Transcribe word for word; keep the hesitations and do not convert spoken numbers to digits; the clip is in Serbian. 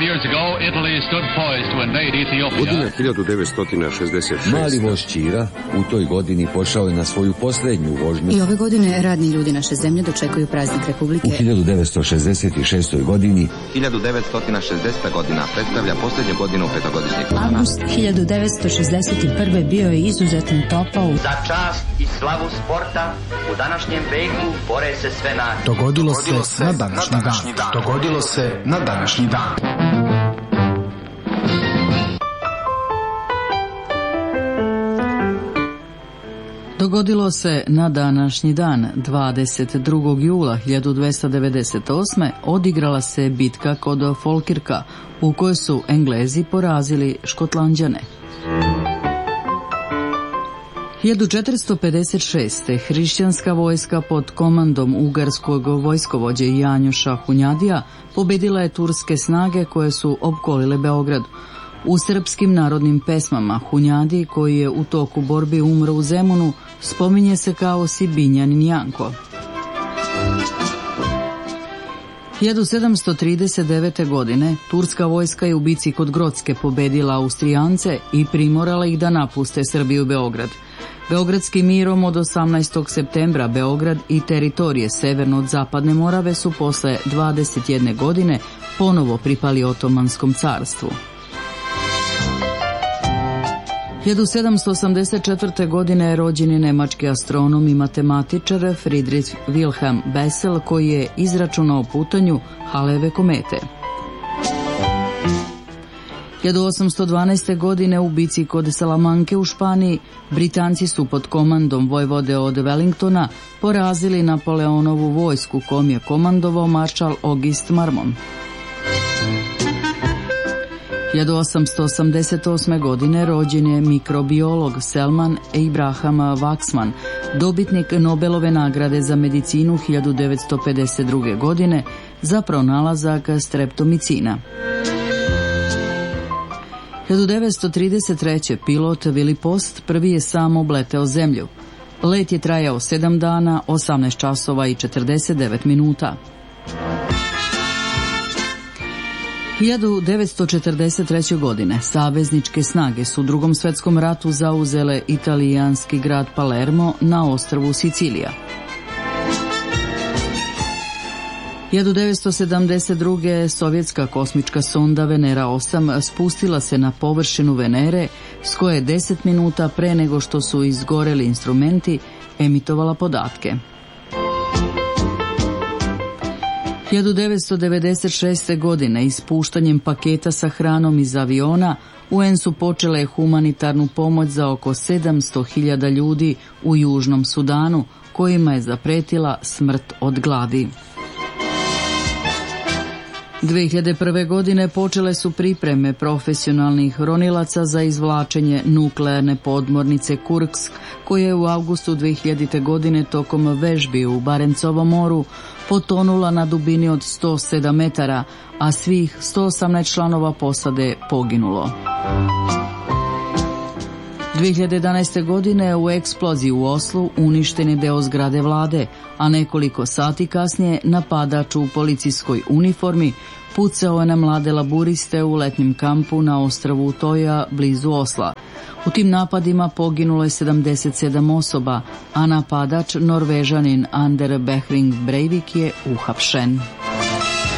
years ago, Italy stood poised to invade Ethiopia. Godina hiljadu devetsto šezdeset šeste. Mali voz Ćira u toj godini pošao je na svoju posljednju vožnju. I ove godine radni ljudi naše zemlje dočekuju praznik Republike. U hiljadu devetsto šezdeset šestoj godini hiljadu devetsto šezdeseta godina predstavlja posljednju godinu petogodišnjeg plana. Avgust hiljadu devetsto šezdeset prve bio je izuzetno topao. Za čast i slavu sporta u današnjem veku bore se sve nacije. Dogodilo se na današnji dan. Dogodilo se na današnji dan. Dogodilo se na današnji dan, dvadeset drugog jula hiljadu dvesta devedeset osme. odigrala se bitka kod Falkirka u kojoj su Englezi porazili Škotlanđane. hiljadu četiristo pedeset šeste. hrišćanska vojska pod komandom ugarskog vojskovođe Janjoša Hunjadija pobedila je turske snage koje su opkolile Beograd. U srpskim narodnim pesmama Hunjadi, koji je u toku borbi umro u Zemunu, spominje se kao Sibinjanin Janko. hiljadu sedamsto trideset devete. godine turska vojska je u bici kod Grocke pobedila Austrijance i primorala ih da napuste Srbiju i Beograd. Beogradskim mirom od osamnaestog septembra Beograd i teritorije severno od Zapadne Morave su posle dvadeset jedne godine ponovo pripali Otomanskom carstvu. hiljadu sedamsto osamdeset četvrte. godine rođen je nemački astronom i matematičar Friedrich Wilhelm Bessel, koji je izračunao putanju Haleve komete. hiljadu osamsto dvanaeste. godine u bici kod Salamanke u Španiji Britanci su pod komandom vojvode od Wellingtona porazili Napoleonovu vojsku, kom je komandovao maršal August Marmont. hiljadu osamsto osamdeset osme. godine rođen je mikrobiolog Selman Abraham Waxman, dobitnik Nobelove nagrade za medicinu hiljadu devetsto pedeset druge. godine za pronalazak streptomicina. hiljadu devetsto trideset treće. pilot Willy Post prvi je sam obleteo zemlju. Let je trajao sedam dana, osamnaest časova i četrdeset devet minuta. hiljadu devetsto četrdeset treće. godine savezničke snage su u Drugom svetskom ratu zauzele italijanski grad Palermo na ostrvu Sicilija. hiljadu devetsto sedamdeset druge. sovjetska kosmička sonda Venera osam spustila se na površinu Venere, s koje deset minuta pre nego što su izgoreli instrumenti emitovala podatke. hiljadu devetsto devedeset šeste. godine ispuštanjem paketa sa hranom iz aviona U N su počele humanitarnu pomoć za oko sedamsto hiljada ljudi u Južnom Sudanu, kojima je zapretila smrt od gladi. dve hiljade prve. godine počele su pripreme profesionalnih ronilaca za izvlačenje nuklearne podmornice Kursk, koja je u avgustu dve hiljadite. godine tokom vežbi u Barencovom moru potonula na dubini od sto sedam metara, a svih sto osamnaest članova posade poginulo. dve hiljade jedanaeste. godine u eksploziji u Oslu uništen je deo zgrade vlade, a nekoliko sati kasnije napadač u policijskoj uniformi pucao je na mlade laburiste u letnjem kampu na ostrvu Utoja blizu Osla. U tim napadima poginulo je sedamdeset sedam osoba, a napadač Norvežanin Ander Behring Breivik je uhapšen.